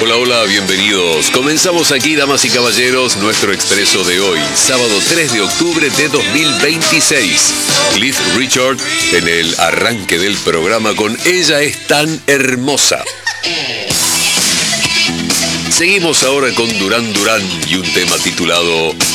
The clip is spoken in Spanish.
Hola, hola, bienvenidos. Comenzamos aquí, damas y caballeros, nuestro expreso de hoy, sábado 3 de octubre de 2026. Cliff Richard en el arranque del programa con Ella es tan hermosa. Seguimos ahora con Duran Duran y un tema titulado